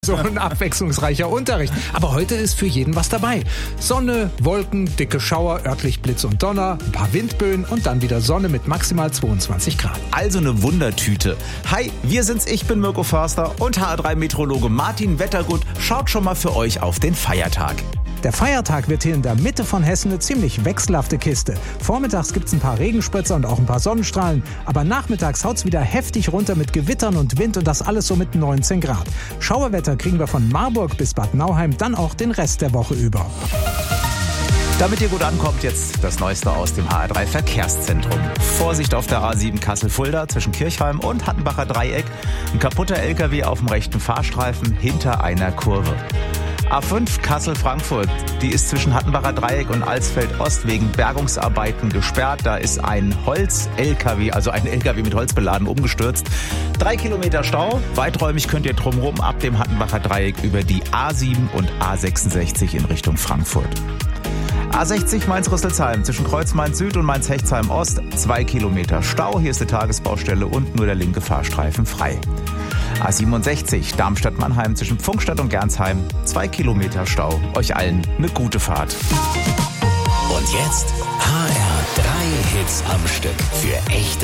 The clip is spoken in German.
So ein abwechslungsreicher Unterricht. Aber heute ist für jeden was dabei. Sonne, Wolken, dicke Schauer, örtlich Blitz und Donner, ein paar Windböen und dann wieder Sonne mit maximal 22 Grad. Also eine Wundertüte. Hi, wir sind's, ich bin Mirko Förster und HR3-Meteorologe Martin Wettergut schaut schon mal für euch auf den Feiertag. Der Feiertag wird hier in der Mitte von Hessen eine ziemlich wechselhafte Kiste. Vormittags gibt's ein paar Regenspritzer und auch ein paar Sonnenstrahlen. Aber nachmittags haut's wieder heftig runter mit Gewittern und Wind und das alles so mit 19 Grad. Schauerwetter kriegen wir von Marburg bis Bad Nauheim dann auch den Rest der Woche über. Damit ihr gut ankommt, jetzt das Neueste aus dem HR3 Verkehrszentrum. Vorsicht auf der A7 Kassel-Fulda zwischen Kirchheim und Hattenbacher Dreieck. Ein kaputter LKW auf dem rechten Fahrstreifen hinter einer Kurve. A5 Kassel-Frankfurt, die ist zwischen Hattenbacher Dreieck und Alsfeld-Ost wegen Bergungsarbeiten gesperrt. Da ist ein Holz-LKW, also ein LKW mit Holz beladen, umgestürzt. 3 Kilometer Stau. Weiträumig könnt ihr drumherum ab dem Hattenbacher Dreieck über die A7 und A66 in Richtung Frankfurt. A60 Mainz-Rüsselsheim zwischen Kreuz-Mainz-Süd und Mainz-Hechtsheim-Ost. 2 Kilometer Stau. Hier ist eine Tagesbaustelle und nur der linke Fahrstreifen frei. A67 Darmstadt-Mannheim zwischen Pfunkstadt und Gernsheim. 2 Kilometer Stau. Euch allen eine gute Fahrt. Und jetzt HR3 Hits am Stück für echte